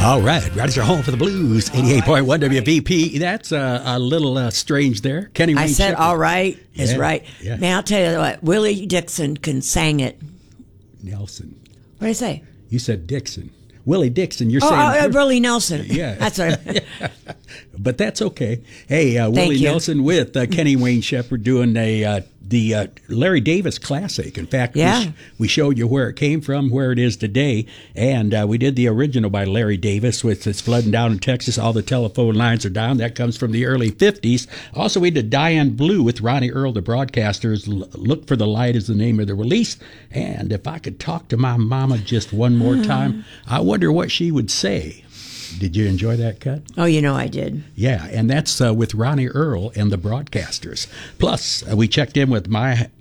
All right, right at your home for the blues, 88.1 WVP. That's a little strange there. Kenny Wayne I said, Shepherd. all right is right. Yeah. Man, I'll tell you what, Willie Dixon can sang it. Nelson. What did I say? You said Dixon. Willie Dixon, you're saying... Willie Nelson. Yeah. That's what But that's okay. Hey, Willie Nelson with Kenny Wayne Shepherd doing the Larry Davis Classic. In fact, we showed you where it came from, where it is today, and we did the original by Larry Davis, which is flooding down in Texas. All the telephone lines are down. That comes from the early 50s. Also, we did Diane Blue with Ronnie Earl, the Broadcasters. Look for the Light is the name of the release. And if I could talk to my mama just one more time, I wonder what she would say. Did you enjoy that cut? Oh, you know I did. Yeah, and that's with Ronnie Earl and the Broadcasters. Plus, we checked in with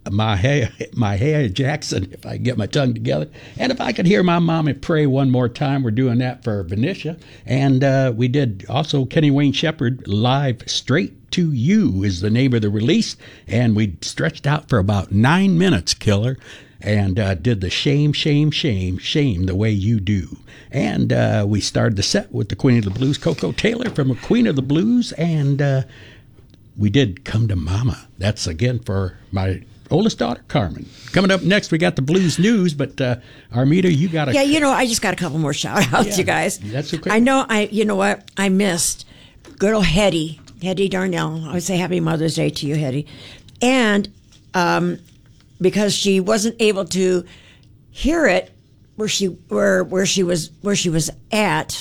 Mahalia Jackson, if I can get my tongue together. And if I could hear my mama pray one more time, we're doing that for Venetia. And we did also Kenny Wayne Shepherd live Straight to You is the name of the release. And we stretched out for about 9 minutes, Killer. And did the shame the way you do. And we started the set with the Queen of the Blues, Coco Taylor from Queen of the Blues. And we did Come to Mama. That's, again, for my oldest daughter, Carmen. Coming up next, we got the Blues News. But, Armida, you got a... Yeah, I just got a couple more shout-outs, you guys. That's okay. I know, you know what? I missed good old Hetty Darnell. I would say Happy Mother's Day to you, Hetty. And... because she wasn't able to hear it where she was at,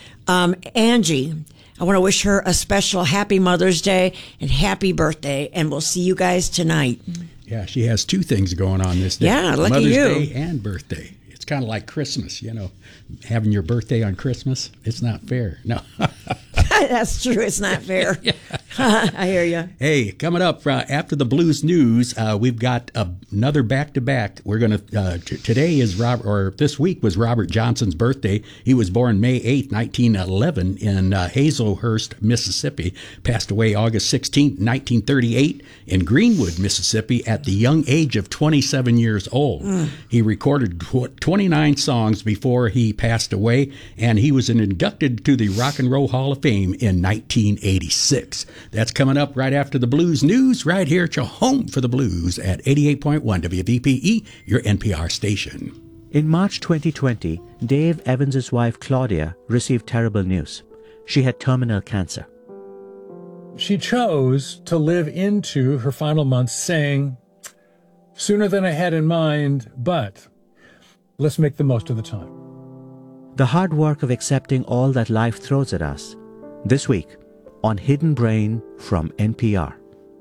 Angie, I want to wish her a special Happy Mother's Day and happy birthday, and we'll see you guys tonight. Yeah, she has two things going on this day. Yeah, lucky Mother's you. Day and birthday. It's kind of like Christmas, having your birthday on Christmas. It's not fair. No. That's true. It's not fair. I hear you. Hey, coming up after the Blues News, we've got another back-to-back. We're going to, today is this week was Robert Johnson's birthday. He was born May 8th, 1911 in Hazelhurst, Mississippi. Passed away August 16th, 1938 in Greenwood, Mississippi at the young age of 27 years old. He recorded 29 songs before he passed away, and he was inducted to the Rock and Roll Hall of Fame in 1986. That's coming up right after the Blues News, right here at your home for the blues at 88.1 WVPE, your NPR station. In March 2020, Dave Evans' wife Claudia received terrible news. She had terminal cancer. She chose to live into her final months saying, sooner than I had in mind, but let's make the most of the time. The hard work of accepting all that life throws at us. This week on Hidden Brain from NPR.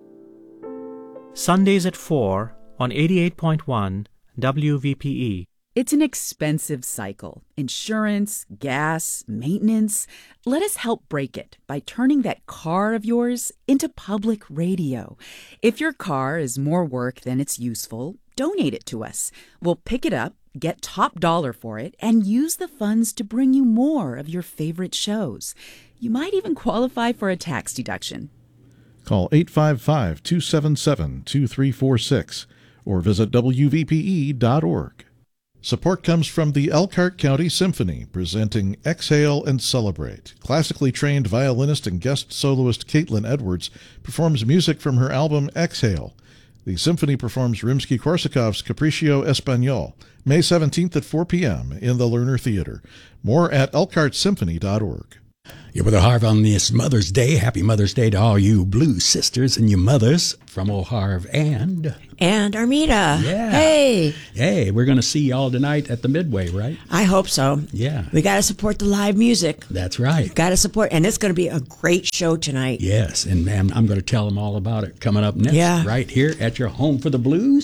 Sundays at 4 on 88.1 WVPE. It's an expensive cycle. Insurance, gas, maintenance. Let us help break it by turning that car of yours into public radio. If your car is more work than it's useful, donate it to us. We'll pick it up, get top dollar for it, and use the funds to bring you more of your favorite shows. You might even qualify for a tax deduction. Call 855-277-2346 or visit WVPE.org. Support comes from the Elkhart County Symphony, presenting Exhale and Celebrate. Classically trained violinist and guest soloist Caitlin Edwards performs music from her album Exhale. The symphony performs Rimsky-Korsakov's Capriccio Espagnol, May 17th at 4 p.m. in the Lerner Theater. More at elkhartsymphony.org. You're with Harv on this Mother's Day. Happy Mother's Day to all you blues sisters and your mothers from Harv and Armida. Yeah. Hey, we're going to see y'all tonight at the Midway, right? I hope so. Yeah. We got to support the live music. That's right. Got to support, and it's going to be a great show tonight. Yes, and man, I'm going to tell them all about it coming up next, right here at your home for the blues.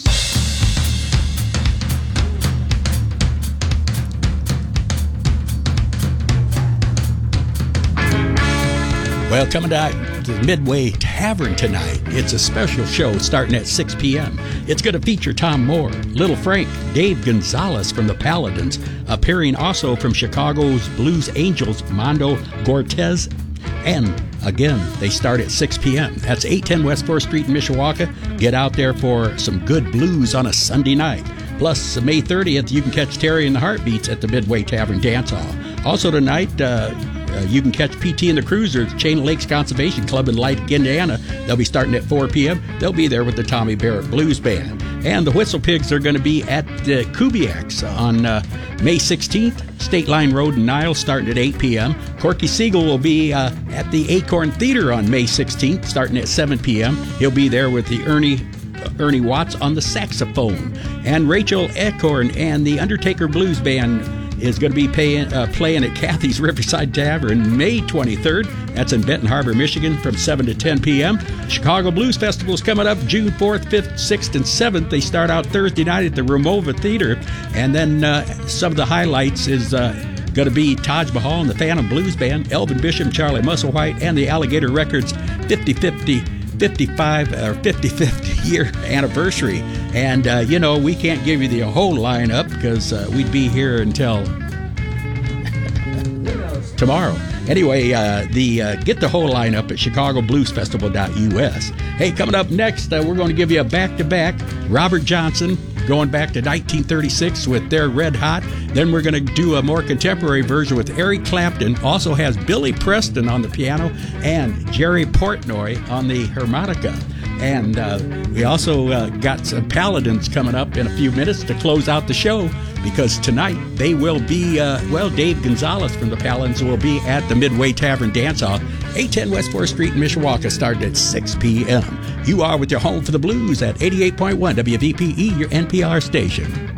Well, coming to the Midway Tavern tonight, it's a special show starting at 6 p.m. It's going to feature Tom Moore, Little Frank, Dave Gonzalez from the Paladins, appearing also from Chicago's Blues Angels, Mondo Cortez. And again, they start at 6 p.m. That's 810 West 4th Street in Mishawaka. Get out there for some good blues on a Sunday night. Plus, May 30th, you can catch Terry and the Heartbeats at the Midway Tavern Dance Hall. Also tonight, you can catch PT and the Cruisers, Chain Lakes Conservation Club in Leipzig, Indiana. They'll be starting at 4 p.m. They'll be there with the Tommy Barrett Blues Band. And the Whistle Pigs are going to be at Kubiak's on May 16th, State Line Road in Niles, starting at 8 p.m. Corky Siegel will be at the Acorn Theater on May 16th, starting at 7 p.m. He'll be there with the Ernie Watts on the saxophone. And Rachel Acorn and the Undertaker Blues Band is going to be playing at Kathy's Riverside Tavern May 23rd. That's in Benton Harbor, Michigan, from 7 to 10 p.m. Chicago Blues Festival is coming up June 4th, 5th, 6th, and 7th. They start out Thursday night at the Ramova Theater. And then some of the highlights is going to be Taj Mahal and the Phantom Blues Band, Elvin Bishop, Charlie Musselwhite, and the Alligator Records 55th year anniversary. And, we can't give you the whole lineup because we'd be here until tomorrow. Anyway, get the whole lineup at chicagobluesfestival.us. Hey, coming up next, we're going to give you a back-to-back. Robert Johnson going back to 1936 with their Red Hot. Then we're going to do a more contemporary version with Eric Clapton. Also has Billy Preston on the piano and Jerry Portnoy on the harmonica. And we also got some Paladins coming up in a few minutes to close out the show, because tonight they will be, Dave Gonzalez from the Paladins will be at the Midway Tavern Dance Hall, 810 West 4th Street in Mishawaka, starting at 6 p.m. You are with your home for the blues at 88.1 WVPE, your NPR station.